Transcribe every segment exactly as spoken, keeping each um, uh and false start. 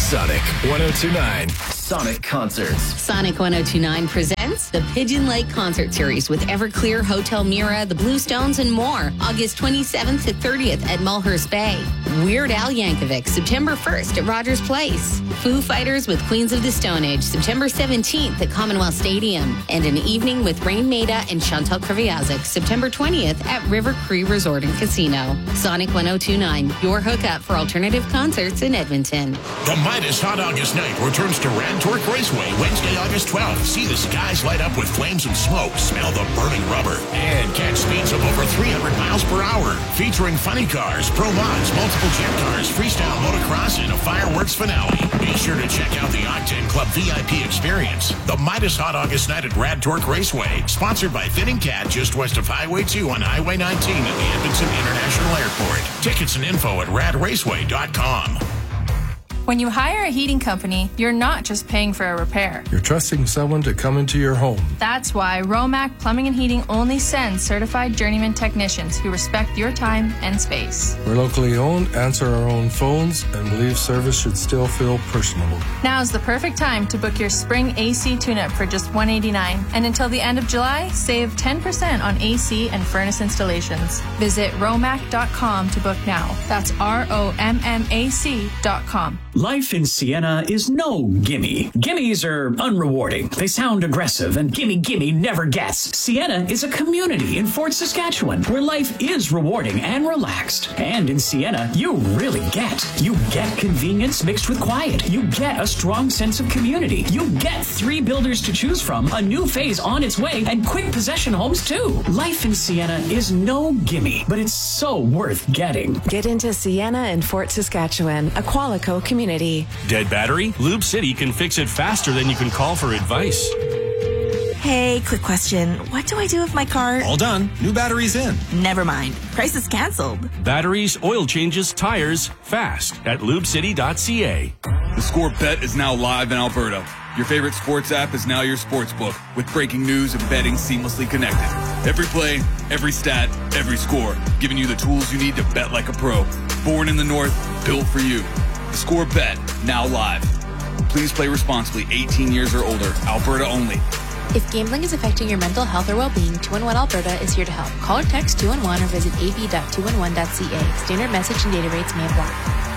Sonic one oh two point nine. Sonic Concerts. Sonic one oh two point nine presents the Pigeon Lake Concert Series with Everclear, Hotel Mira, the Bluestones, and more. August twenty-seventh to thirtieth at Mulhurst Bay. Weird Al Yankovic, September first at Rogers Place. Foo Fighters with Queens of the Stone Age, September seventeenth at Commonwealth Stadium. And an evening with Rain Maida and Chantal Kreviazek, September twentieth at River Cree Resort and Casino. Sonic one oh two point nine, your hookup for alternative concerts in Edmonton. The Midas Hot August Night returns to Rad Torque Raceway Wednesday, August twelfth. See the skies light up with flames and smoke. Smell the burning rubber. And catch speeds of over three hundred miles per hour. Featuring funny cars, pro mods, multiple jet cars, freestyle motocross, and a fireworks finale. Be sure to check out the Octane Club V I P experience. The Midas Hot August Night at Rad Torque Raceway. Sponsored by Fitting Cat, just west of Highway two on Highway nineteen at the Edmonton International Airport. Tickets and info at rad raceway dot com. When you hire a heating company, you're not just paying for a repair. You're trusting someone to come into your home. That's why Romac Plumbing and Heating only sends certified journeyman technicians who respect your time and space. We're locally owned, answer our own phones, and believe service should still feel personable. Now's the perfect time to book your spring A C tune-up for just one hundred eighty-nine dollars. And until the end of July, save ten percent on A C and furnace installations. Visit romac dot com to book now. That's R O M M A C dot com. Life in Sienna is no gimme. Gimmies are unrewarding. They sound aggressive, and gimme gimme never gets. Sienna is a community in Fort Saskatchewan where life is rewarding and relaxed. And in Sienna, you really get. You get convenience mixed with quiet. You get a strong sense of community. You get three builders to choose from, a new phase on its way, and quick possession homes too. Life in Sienna is no gimme, but it's so worth getting. Get into Sienna and Fort Saskatchewan, a Qualico community. Dead battery? Lube City can fix it faster than you can call for advice. Hey, quick question. What do I do with my car? All done. New batteries in. Never mind. Price is canceled. Batteries, oil changes, tires, fast at lube city dot c a. The Score Bet is now live in Alberta. Your favorite sports app is now your sports book, with breaking news and betting seamlessly connected. Every play, every stat, every score, giving you the tools you need to bet like a pro. Born in the North, built for you. The Score Bet, now live. Please play responsibly, eighteen years or older, Alberta only. If gambling is affecting your mental health or well-being, two one one Alberta is here to help. Call or text two one one or visit a b dot two one one dot c a. Standard message and data rates may apply.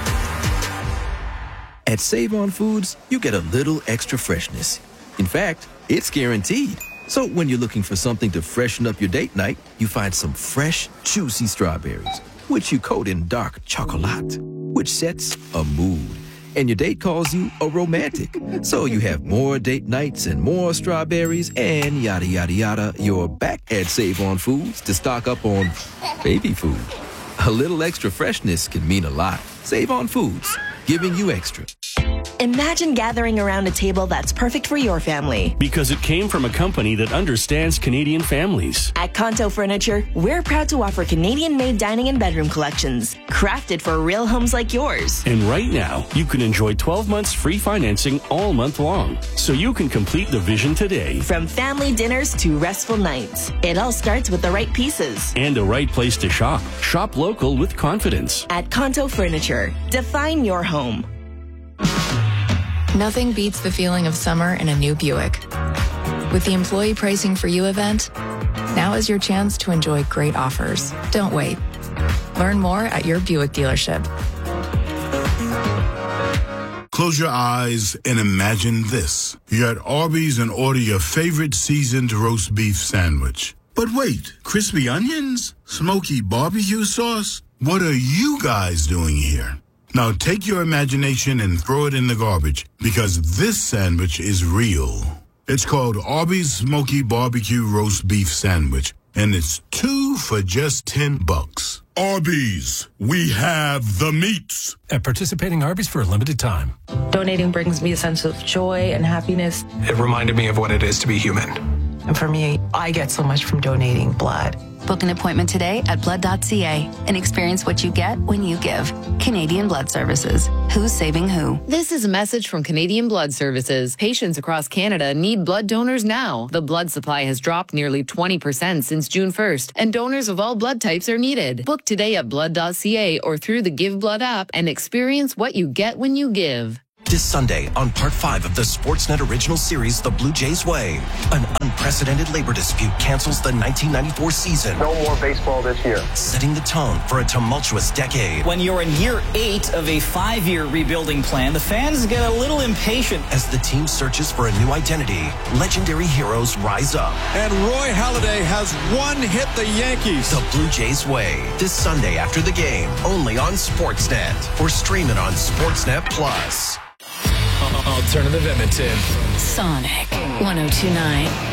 At Save On Foods, you get a little extra freshness. In fact, it's guaranteed. So when you're looking for something to freshen up your date night, you find some fresh, juicy strawberries, which you coat in dark chocolate, which sets a mood. And your date calls you a romantic. So you have more date nights and more strawberries and yada, yada, yada. You're back at Save On Foods to stock up on baby food. A little extra freshness can mean a lot. Save On Foods, giving you extra. Imagine gathering around a table that's perfect for your family. Because it came from a company that understands Canadian families. At Kanto Furniture, we're proud to offer Canadian-made dining and bedroom collections, crafted for real homes like yours. And right now, you can enjoy twelve months free financing all month long, so you can complete the vision today. From family dinners to restful nights, it all starts with the right pieces. And a right place to shop. Shop local with confidence. At Kanto Furniture, define your home. Nothing beats the feeling of summer in a new Buick. With the Employee Pricing for You event, now is your chance to enjoy great offers. Don't wait. Learn more at your Buick dealership. Close your eyes and imagine this. You're at Arby's and order your favorite seasoned roast beef sandwich. But wait, crispy onions? Smoky barbecue sauce? What are you guys doing here? Now take your imagination and throw it in the garbage, because this sandwich is real. It's called Arby's Smoky Barbecue Roast Beef Sandwich, and it's two for just ten bucks. Arby's, we have the meats. At participating Arby's for a limited time. Donating brings me a sense of joy and happiness. It reminded me of what it is to be human. And for me, I get so much from donating blood. Book an appointment today at blood dot c a and experience what you get when you give. Canadian Blood Services. Who's saving who? This is a message from Canadian Blood Services. Patients across Canada need blood donors now. The blood supply has dropped nearly twenty percent since June first, and donors of all blood types are needed. Book today at blood dot c a or through the Give Blood app and experience what you get when you give. This Sunday on Part five of the Sportsnet original series, The Blue Jays Way, an unprecedented labor dispute cancels the nineteen ninety-four season. No more baseball this year. Setting the tone for a tumultuous decade. When you're in year eight of a five-year rebuilding plan, the fans get a little impatient. As the team searches for a new identity, legendary heroes rise up. And Roy Halladay has one hit the Yankees. The Blue Jays Way, this Sunday after the game, only on Sportsnet, or stream it on Sportsnet Plus. Alternative Edmonton. Sonic one oh two point nine.